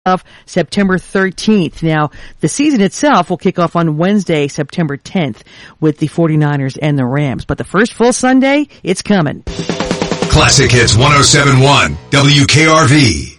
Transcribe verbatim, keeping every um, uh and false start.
of September thirteenth. Now, the season itself will kick off on Wednesday, September tenth, with the forty-niners and the Rams. But the first full Sunday, it's coming. Classic Hits one oh seven point one, W K R V.